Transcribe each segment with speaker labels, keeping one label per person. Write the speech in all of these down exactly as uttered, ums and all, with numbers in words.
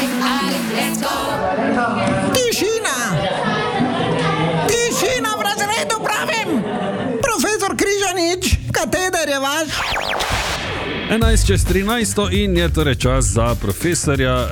Speaker 1: Tišina! Tišina v razredu, pravim! Profesor Križanič, kateder je vaš?
Speaker 2: enajst čez trinajst in je torej čas za profesorja.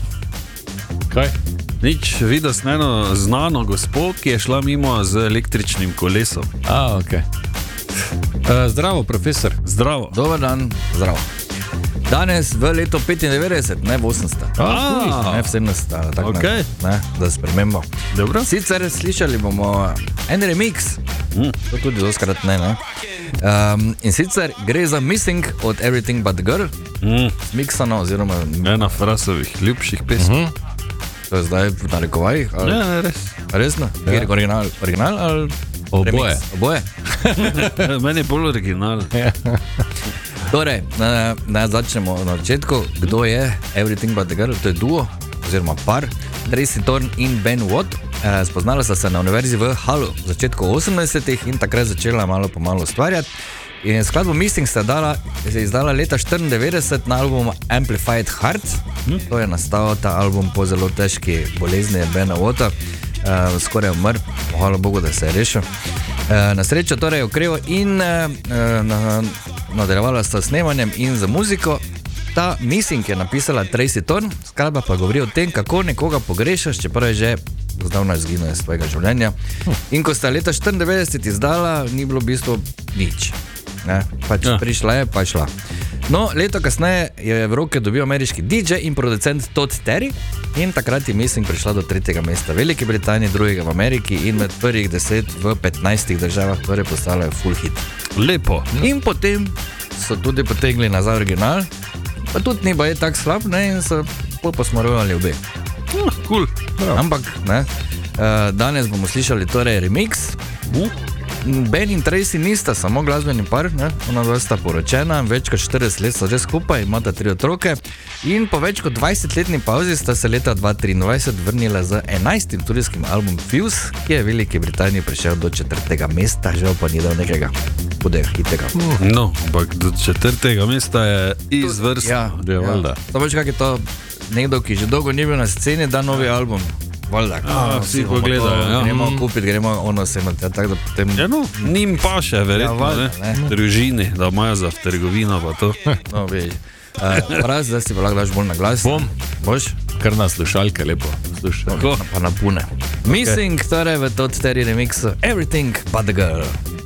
Speaker 3: Kaj?
Speaker 2: Nič, videl sem eno znano gospo, ki je šla mimo z električnim kolesom.
Speaker 3: A, ok. Uh, zdravo, profesor.
Speaker 2: Zdravo.
Speaker 4: Dobar dan, zdravo. Danes v letu petindevetdeset, ne v osemdeset,
Speaker 2: A,
Speaker 4: ne v sedemdeset, tako
Speaker 2: Okej.
Speaker 4: ne, ne, da spremembo.
Speaker 2: Dobro.
Speaker 4: Sicer slišali bomo en remix,
Speaker 2: Mm.
Speaker 4: to tudi doskrat ne, ne? Um, in sicer gre za Missing od Everything But The Girl,
Speaker 2: Mm.
Speaker 4: zmiksano oziroma
Speaker 2: Ena frasovih ljubših pesmi.
Speaker 4: uh-huh. To je zdaj v narekovajih, ali
Speaker 2: Ja, ne, res.
Speaker 4: resno? Ja. Kjer je original, original ali
Speaker 3: Oboje.
Speaker 4: remix? Oboje.
Speaker 2: Meni je bolj original.
Speaker 4: Torej, ne, ne, začnemo na začetku. Kdo je Everything But The Girl? To je duo, oziroma par, Tracy Thorn in Ben Watt. E, spoznala sta se na univerzi v Hallu v začetku osemdesetih in takrat začela malo po malo ustvarjati. In skladbo Missing sta dala, se je izdala leta štiriindevetdeset na albumu Amplified Hearts. Hm? To je nastal ta album po zelo težki bolezni Bena Watta. E, skoraj umrl, hvala Bogu, da se je rešil. E, na srečo torej je okreval in e, na, nadaljevala sta s snemanjem in za muziko. Ta Missing je napisala Tracy Thorn, skladba pa govori o tem, kako nekoga pogrešaš, čeprav je že zdavno izginil iz svojega življenja. In ko sta leta štiriindevetdeset izdala, ni bilo v bistvu nič. Ne? Pač
Speaker 2: Ja.
Speaker 4: prišla je, pa je šla. No, leto kasneje je v roke dobil ameriški D J in producent Todd Terry in takrat je Missing prišla do tretjega mesta v Veliki Britaniji, drugega v Ameriki in med prvih deset v petnajstih državah, torej postala je full hit.
Speaker 2: Lepo.
Speaker 4: In potem so tudi potegli nazaj original, pa tudi ni baje tako slab, ne, in so pol posmarovali obe.
Speaker 2: Uh, cool.
Speaker 4: Ampak, ne, uh, danes bomo slišali torej remix.
Speaker 2: Uh.
Speaker 4: Ben in Tracy nista samo glasbeni par, ne, ona dva sta poročena, več kot štirideset let so že skupaj, imata tri otroke in po več kot dvajsetletni pauzi sta se leta dva tisoč triindvajset vrnila z enajstim turijskim albumom Fuse, ki je v Veliki Britaniji prišel do četrtega mesta, žal pa ni dal nekega hudega hitega.
Speaker 2: No, ampak do četrtega mesta je izvrstno.
Speaker 4: Ja,
Speaker 2: Je valjda.
Speaker 4: To veš, kak je to nekdo, ki že dolgo ni bil na sceni, da novi album. Valjda,
Speaker 2: A, vsi
Speaker 4: bomo
Speaker 2: pogledajo,
Speaker 4: to-
Speaker 2: ja.
Speaker 4: Gremo kupiti, gremo ono seno, ja, tako da potem...
Speaker 2: Ja, no, njim pa še verjetno,
Speaker 4: Ja, valjda,
Speaker 2: ne,
Speaker 4: ne.
Speaker 2: družini, da imajo za trgovino pa to.
Speaker 4: No, veš. Uh, Raz, zdaj si pa lahko daš bolj na glas.
Speaker 3: Bom.
Speaker 4: Boš?
Speaker 3: Kar na slušalke lepo. Slušaj.
Speaker 4: Pa na pune. Okay. Missing, torej v Todd Terry remixu Everything But The Girl.